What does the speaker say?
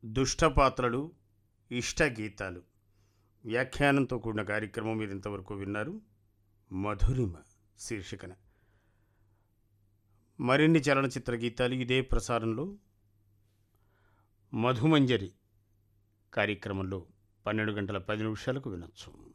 దుష్టపాత్రలు, ఇష్టగీతాలు వ్యాఖ్యానంతో కూడిన కార్యక్రమం మీరు ఇంతవరకు విన్నారు. మధురిమ శీర్షికన మరిన్ని చలనచిత్ర గీతాలు ఇదే ప్రసారంలో మధుమంజరి కార్యక్రమంలో 12 గంటల 10 నిమిషాలకు వినొచ్చు.